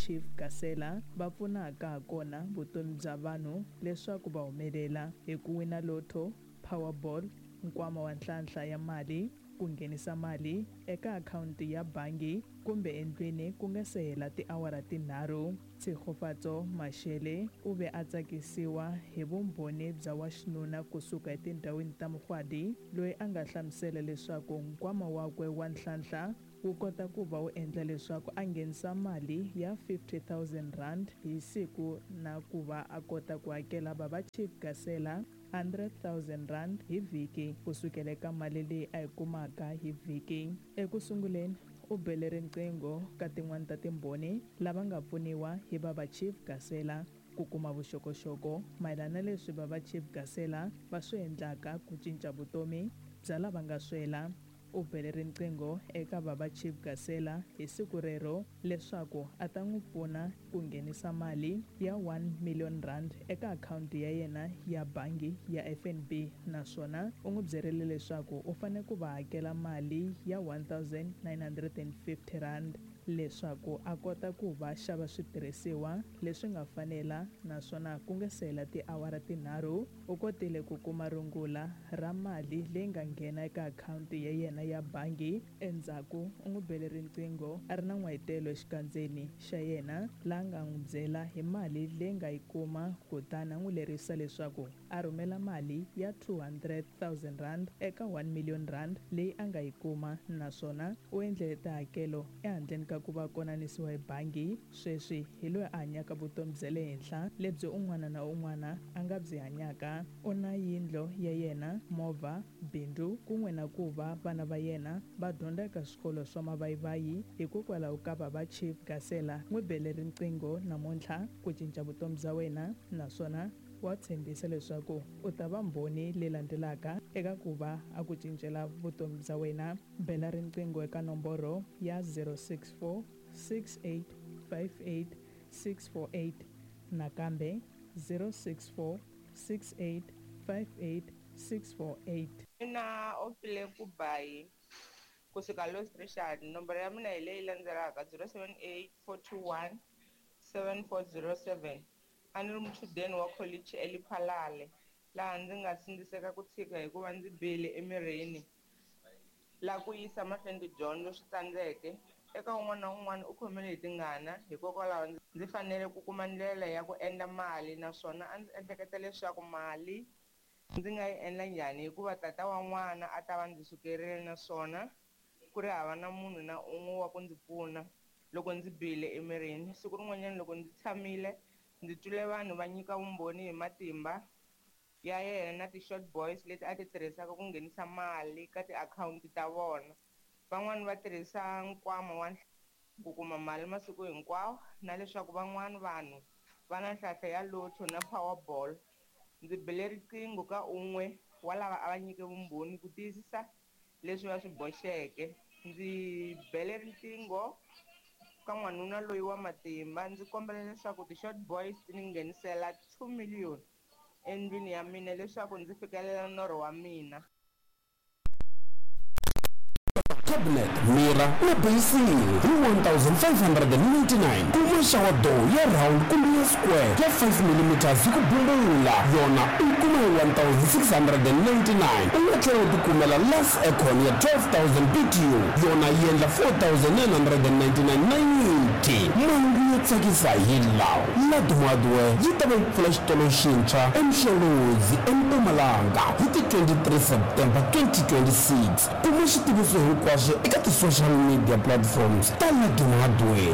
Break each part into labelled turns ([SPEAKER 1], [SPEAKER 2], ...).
[SPEAKER 1] Chief Gasela va pfunaka kona vutomi bya vanhu leswaku va humelela hi ku wina lotto, Powerball, nkwama wa ntlhantlha ya mali, ku nghenisa mali eka akhawunti ya bangi kumbe endlwini ku nga se hela tiawara tinharhu. Tshekgofatso Mashele u ve a tsakisiwa hi vumbhoni bya wa xinuna kusuka etindhawini ta Mugwadi loyi a nga hlamusela leswaku nkwama wakwe wa ntlhantlha wu kota ku va wu endla leswaku a nghenisa mali ya 50,000 rand hi siku na ku va a kota ku hakela baba Chief Gasela 100,000 rand hi vhiki kusukela eka mali leyi a yi kumaka hi vhiki. Ekusunguleni u bele riqingho ka tin'wana ta timbhoni lava nga pfuniwa hi baba Chief Gasela ku kuma vuxokoxoko mayelana leswi baba Chief Gasela va swi endlaka ku cinca vutomi bya lava nga swela. U bele riqingho eka baba Chief Gasela hi siku rero leswaku a ta n'wi pfuna ku nghenisa mali ya 1 million rand eka akhawunti ya yena ya bangi ya FNB, naswona u n'wi byerile leswaku u fanele ku va hakela mali ya 1,950 rand leswaku a kota ku va xava switirhisiwa leswi nga fanela, naswona ku nga se hela tiawara tinharhu u kotile ku kuma rungula ra mali leyi nga nghena eka akhawunti ya yena ya bangi. Endzhaku u n'wi bele riqingho a ri na n'wayitelo exikandzeni xa yena laha nga n'wi byela hi mali leyi nga yi kuma, kutani a n'wi lerisa leswaku a rhumela mali ya 200,000 rand eka 1 million rand leyi a nga yi kuma, naswona u endlele tihakelo ehandleni ka ku va konanisiwa hi bangi. Sweswi hi loyi a hanyaka vutomi bya le henhla lebyi un'wana na un'wana a nga byi hanyaka. U na yindlo ya yena, movha, bindzu kun'we na ku va vana va yena va dyondza eka swikolo swa mavayivayi hikokwalaho ka baba Chief Gasela n'wi bele riqingho namuntlha ku cinca vutomi bya wena, naswona wa tshembisa leswaku u ta va mbhoni leyi landzelaka eka ku va a ku cincela vutomi bya wena. Bela riqingho eka nomboro ya 064 6858 648 nakambe 064 6858 648.
[SPEAKER 2] Mina Opile Kubai kusuka Los Richard, nomboro ya mina hi leyi landzelaka 078 421 7407. A ni ri muchudeni wa college eLiphalale laha ndzi nga sindziseka ku tshika hikuva ndzi bihile emirini laha ku yisa mahlweni tidyondzo swi tsandzeke. Eka un'wana na un'wana u khomile hi tingana, hikokwalaho ndzi fanele ku kuma ndlela ya ku endla mali, naswona a ndzi ehleketa leswaku mali ndzi nga yi endla njhani hikuva tata wa n'wana a ta va ndzi sukerile, naswona ku ri hava na munhu na un'we wa ku ndzi pfuna loko ndzi bihile emirini. Siku rin'wanyana loko ndzi tshamile ndzi twile vanhu va nyika vumbhoni hi matimba ya yena na ti-short boys leti a ti tirhisaka ku nghenisa mali ka tiakhawunti ta vona. Van'wani va tirhisa nkwama wa ku kuma mali masiku hinkwawo, na leswaku van'wani vanhu va na nhlahla ya lotto na Powerball. Ndzi bele riqingho ka un'we wa lava a va nyike vumbhoni ku tiyisisa leswi va swi boxeke. Ndzi bele riqingho ka n'wanuna loyi wa matimba, ndzi kombela leswaku ti-short boys ti ni nghenisela 2 million endlwini ya mina leswaku ndzi fikelela norho wa mina.
[SPEAKER 3] Cabinet, Mira na Basin hi 1,599 kuma shower door ya round kumbe ya square ya 5mm hi ku bumbula yona u kuma hi 1,699. U nga tlhela u tikumela Lux Aircon ya 12,000 BTU yona yi endla 4,999.90. Mali yo tsakisa hi lawa Ladumadiwe yi ta va yi pfula xitolo xintshwa eMhlelozi eMpumalanga hi ti 23 September 2026. Kuma xitiviso hinkwaswo eka ti-social media platforms ta Ladumadiwe.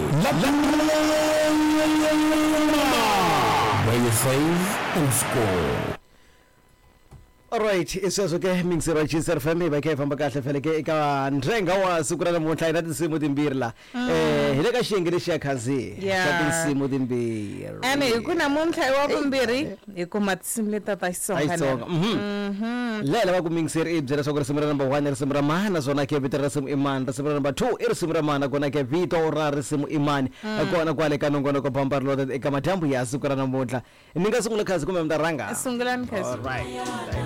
[SPEAKER 3] Where you save and score.
[SPEAKER 4] Alright, isweswo ke mingisero ya Chisar FM va ke famba kahle feleke eka ndrenga wa siku ra namuntlha ina tinsimu timbirhi la hi le ka xiyenge lexi ya khanzi xa tinsimu timbirhi
[SPEAKER 5] ene ku namuntlha wa vumbirhi hi kuma tinsimu leta ta Xitsonga.
[SPEAKER 4] lela va ku mingiseri i byela swa ku risimu ra number 1 risimu ra mana zona ke vito ra risimu imani, risimu ra number 2 i risimu ra mana kona ke vito ra risimu imani kona kwale ka nongonoko pamparlo eka madyambu ya siku ra namuntlha. Ni nga sungula khanzi kumbe mi ta rhanga?
[SPEAKER 5] Sungulani khanzi.
[SPEAKER 4] Alright.